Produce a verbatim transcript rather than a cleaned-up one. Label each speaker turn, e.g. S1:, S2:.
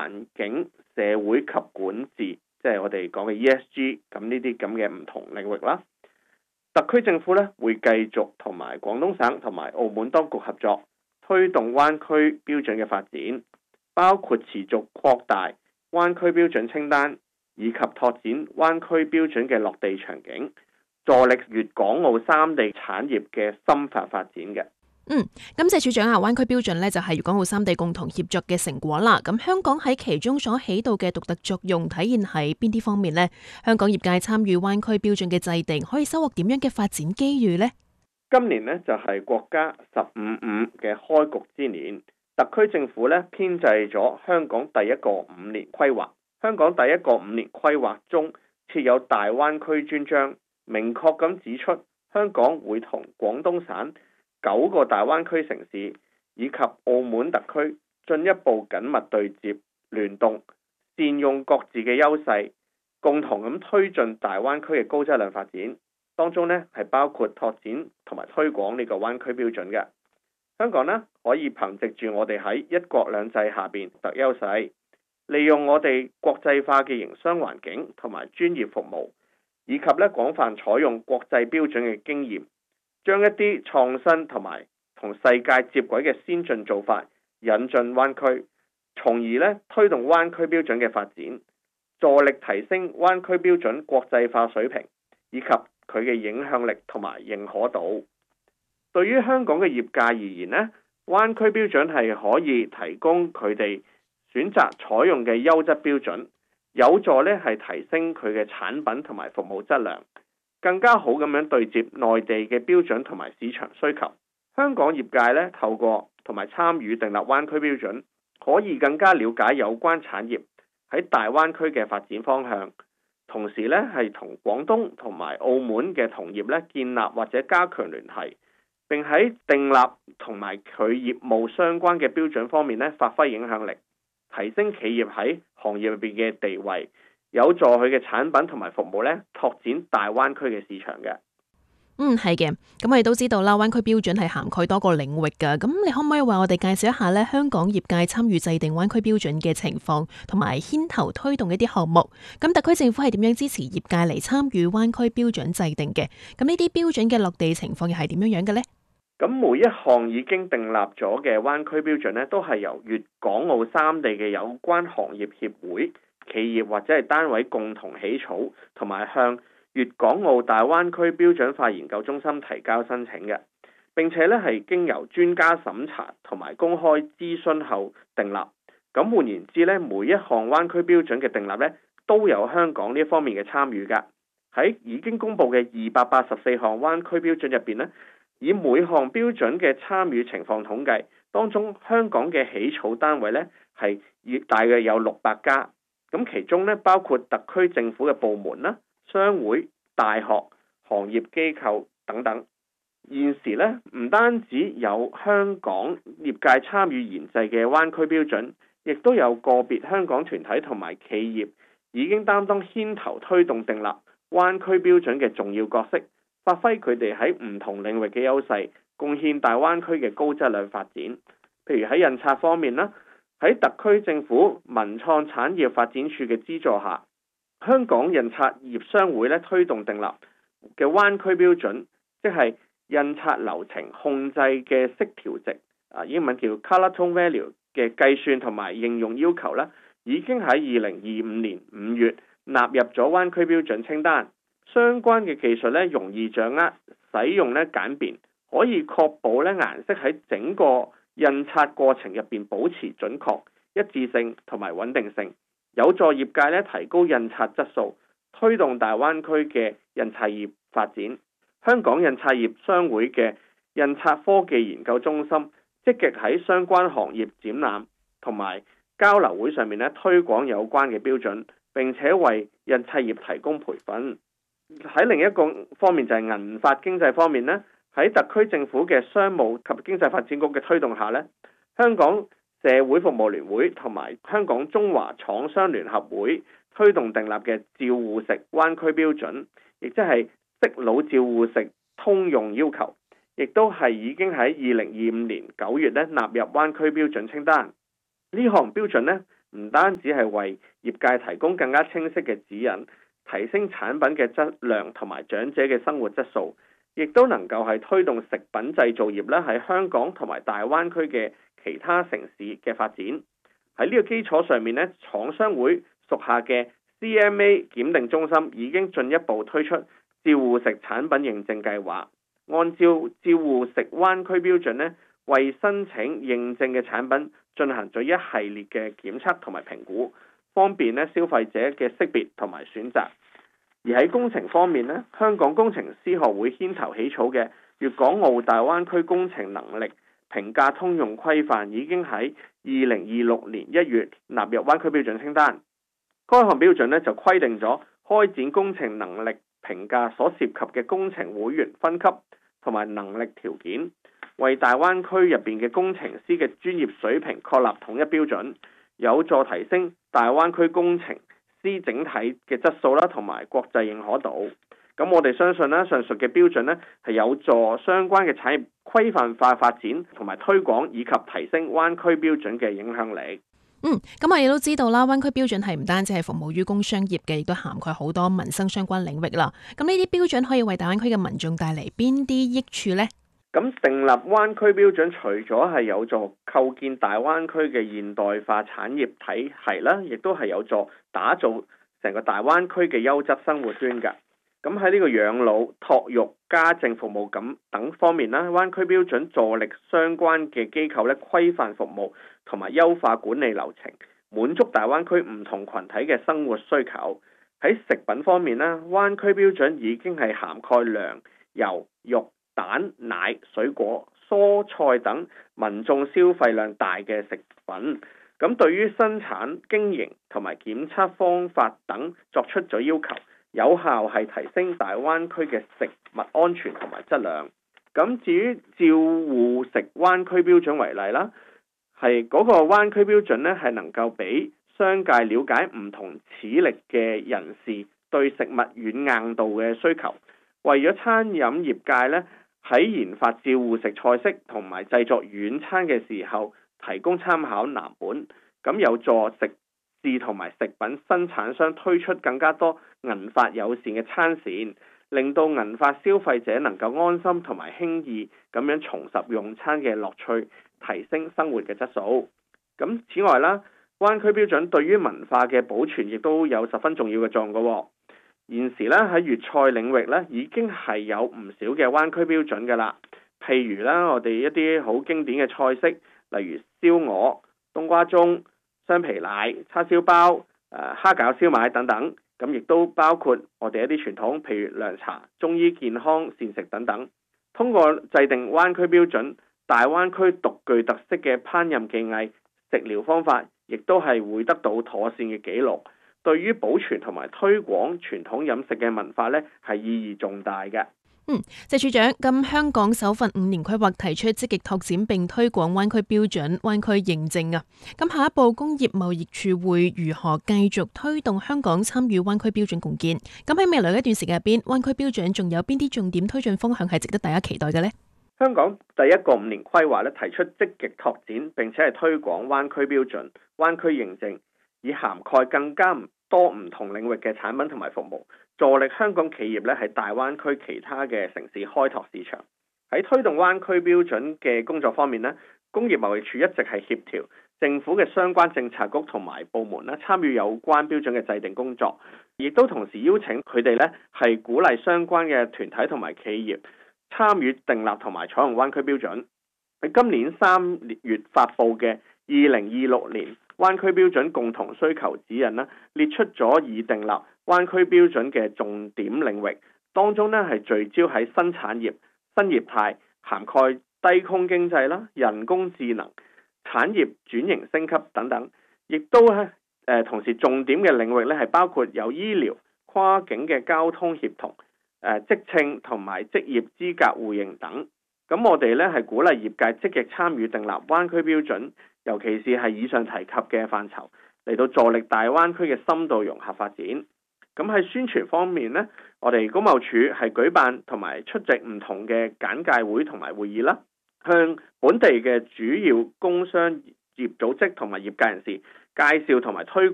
S1: 環境、社會及管治，即係我哋講嘅 E S G， 咁呢啲咁嘅唔同領域啦。特區政府咧會繼續同埋廣東省同埋澳門當局合作，推動灣區標準嘅發展，包括持續擴大灣區標準清單，以及拓展灣區標準嘅落地場景，助力粵港澳三地產業嘅深化發展嘅。
S2: 嗯，感謝處長啊！灣區標準呢就係粵港澳三地共同協作嘅成果啦。咁香港喺其中所起到嘅獨特作用，體現喺邊啲方面呢？香港業界參與灣區標準嘅制定，可以收穫點樣嘅發展機遇呢？
S1: 今年呢，就係國家十五五嘅開局之年，特區政府呢編製咗香港第一個五年規劃。香港第一個五年規劃中設有大灣區專章，明確咁指出香港會同廣東省九個大灣區城市以及澳門特區進一步緊密對接聯動，善用各自嘅優勢，共同咁推進大灣區嘅高質量發展。當中呢係包括拓展同埋推廣呢個灣區標準嘅。香港呢可以憑藉住我哋喺一國兩制下邊特優勢，利用我哋國際化嘅營商環境同埋專業服務，以及咧廣泛採用國際標準嘅經驗，將一啲創新同埋同世界接軌嘅先進做法引進灣區，從而咧推動灣區標準嘅發展，助力提升灣區標準國際化水平，以及佢嘅影響力同埋認可度。對於香港嘅業界而言呢，灣區標準係可以提供佢哋選擇採用嘅優質標準，有助咧係提升佢嘅產品同埋服務質量，更加好咁樣對接內地嘅標準同埋市場需求。香港業界咧透過同埋參與訂立灣區標準，可以更加了解有關產業喺大灣區嘅發展方向，同時咧係同廣東同埋澳門嘅同業咧建立或者加強聯繫，並喺訂立同埋佢業務相關嘅標準方面咧發揮影響力，提升企業喺行業入邊嘅地位，有助佢嘅產品同埋服務咧拓展大灣區嘅市場嘅。
S2: 嗯，係嘅。咁我哋都知道啦，灣區標準係涵蓋多個領域㗎。咁你可唔可以為我哋介紹一下咧香港業界參與制定灣區標準嘅情況，同埋牽頭推動一啲項目？咁特區政府係點樣支持業界嚟參與灣區標準制定嘅？咁呢啲標準嘅落地情況又係點樣樣嘅呢？
S1: 咁每一項已經訂立咗嘅灣區標準咧，都係由粵港澳三地嘅有關行業協會、企業或者係單位共同起草，同埋向粵港澳大灣區標準化研究中心提交申請嘅。並且咧係經由專家審查同埋公開諮詢後訂立。咁換言之咧，每一項灣區標準嘅訂立咧，都有香港呢一方面嘅參與㗎。喺已經公布嘅二百八十四項灣區標準入邊咧，以每項標準嘅參與情況統計，當中香港嘅起草單位咧係大約有六百家，咁其中咧包括特區政府嘅部門啦、商會、大學、行業機構等等。現時咧唔單止有香港業界參與研製嘅灣區標準，亦都有個別香港團體同埋企業已經擔當牽頭推動訂立灣區標準嘅重要角色，發揮佢哋喺唔同領域嘅優勢，貢獻大灣區嘅高質量發展。譬如喺印刷方面啦，喺特區政府文創產業發展處嘅資助下，香港印刷業商會咧推動訂立嘅灣區標準，即係印刷流程控制嘅色調值，啊英文叫 Color Tone Value 嘅計算同埋應用要求咧，已經喺二零二五年五月納入咗灣區標準清單。相關嘅技術咧容易掌握，使用咧簡便，可以確保咧顏色喺整個印刷過程入邊保持準確、一致性同埋穩定性，有助業界咧提高印刷質素，推動大灣區嘅印刷業發展。香港印刷業商會嘅印刷科技研究中心積極喺相關行業展覽同埋交流會上面咧推廣有關嘅標準，並且為印刷業提供培訓。喺另一個方面就係銀髮經濟方面咧，喺特區政府嘅商務及經濟發展局嘅推動下咧，香港社會服務聯會同埋香港中華廠商聯合會推動訂立嘅照護食灣區標準，亦即係適老照護食通用要求，亦都係已經喺二零二五年九月咧納入灣區標準清單。呢項標準咧唔單止係為業界提供更加清晰嘅指引，提升產品嘅質量同埋長者嘅生活質素，亦都能夠係推動食品製造業咧喺香港同埋大灣區嘅其他城市嘅發展。喺呢個基礎上面咧，廠商會屬下嘅 C M A 檢定中心已經進一步推出照護食產品認證計劃，按照照護食灣區標準咧，為申請認證嘅產品進行咗一系列嘅檢測同埋評估，方便咧消費者嘅識別同埋選擇。而喺工程方面咧，香港工程師學會牽頭起草嘅粵港澳大灣區工程能力評價通用規範已經喺二零二六年一月納入灣區標準清單。該項標準咧就規定咗開展工程能力評價所涉及嘅工程會員分級同埋能力條件，為大灣區入邊嘅工程師嘅專業水平確立統一標準，有助提升大灣區工程師整體嘅質素啦，同埋國際認可度。咁我哋相信咧，上述嘅標準咧係有助相關嘅產業規範化發展同埋推廣，以及提升灣區標準嘅影響力。
S2: 嗯，咁我哋都知道啦，灣區標準係唔單止係服務於工商業嘅，亦都涵蓋好多民生相關領域啦。咁呢啲標準可以為大灣區嘅民眾帶嚟邊啲益處呢？
S1: 咁訂立灣區標準，除咗係有助構建大灣區嘅現代化產業體系啦，亦都係有助打造成個大灣區嘅優質生活圈㗎。咁喺呢個養老、託育、家政服務咁等方面啦，灣區標準助力相關嘅機構咧規範服務同埋優化管理流程，滿足大灣區唔同群體嘅生活需求。喺食品方面啦，灣區標準已經係涵蓋糧、油、肉、蛋、奶、水果、蔬菜等民眾消費量大嘅食品。咁對於生產、經營同埋檢測方法等作出咗要求，有效係提升大灣區嘅食物安全同埋質量。咁至於照護食灣區標準為例啦，係嗰個灣區標準呢係能夠俾商界了解唔同齒力嘅人士對食物軟硬度嘅需求，為咗餐飲業界呢喺研發照護食菜式同埋製作軟餐嘅時候提供參考藍本，咁有助食肆同埋食品生產商推出更加多銀髮友善嘅餐線，令到銀髮消費者能夠安心同埋輕易咁樣重拾用餐嘅樂趣，提升生活嘅質素。咁此外啦，灣區標準對於文化嘅保存亦都有十分重要嘅作用嘅。現時咧喺粵菜領域咧已經係有唔少嘅灣區標準㗎啦，譬如啦我哋一啲好經典嘅菜式，例如燒鵝、冬瓜盅、雙皮奶、叉燒包、誒蝦餃燒賣等等，咁亦都包括我哋一啲傳統，譬如涼茶、中醫健康膳食等等。通過制定灣區標準，大灣區獨具特色嘅烹飪技藝、食療方法，亦都係會得到妥善嘅記錄。對於保存同埋推廣傳統飲食嘅文化呢，係意義重大嘅。
S2: 嗯，謝處長，咁香港首份五年規劃提出積極拓展並推廣灣區標準、灣區認證啊。咁下一步工業貿易處會如何繼續推動香港參與灣區標準共建？咁喺未來一段時間入邊，灣區標準仲有邊啲重點推進方向係值得大家期待嘅呢？
S1: 香港第一個五年規劃咧提出積極拓展並且係推廣灣區標準、灣區認證，以涵蓋更加多唔同領域嘅產品同埋服務，助力香港企業咧喺大灣區其他嘅城市開拓市場。喺推動灣區標準嘅工作方面咧，工業貿易處一直係協調政府嘅相關政策局同埋部門咧參與有關標準嘅制定工作，亦都同時邀請佢哋咧係鼓勵相關嘅團體同埋企業參與訂立同埋採用灣區標準。喺今年三月發布嘅二零二六年灣區標準共同需求指引啦，列出咗已訂立灣區標準嘅重點領域，當中呢係聚焦喺新產業、新業態，涵蓋低空經濟啦、人工智能、產業轉型升級等等，亦都係誒同時重點嘅領域咧係包括有醫療、跨境嘅交通協同、誒職稱同埋職業資格互認等。咁我哋咧係鼓勵業界積極參與訂立灣區標準，尤其是係以上提及嘅範疇，嚟到助力大灣區嘅深度融合發展。咁喺宣傳方面呢，我哋工貿處係舉辦同埋出席唔同嘅簡介會同埋會議啦，向本地嘅主要工商業組織同埋業界人士介紹同埋推